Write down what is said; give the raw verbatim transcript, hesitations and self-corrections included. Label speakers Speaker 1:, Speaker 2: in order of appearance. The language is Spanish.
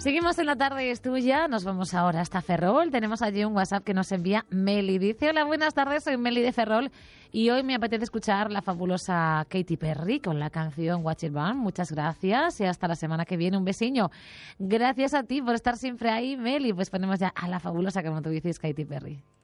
Speaker 1: Seguimos en la tarde, es tuya. Nos vamos ahora hasta Ferrol. Tenemos allí un WhatsApp que nos envía Meli. Dice: hola, buenas tardes, soy Meli de Ferrol y hoy me apetece escuchar la fabulosa Katy Perry con la canción Watch It Burn. Muchas gracias y hasta la semana que viene. Un besiño. Gracias a ti por estar siempre ahí, Meli. Pues ponemos ya a la fabulosa, como tú dices, Katy Perry.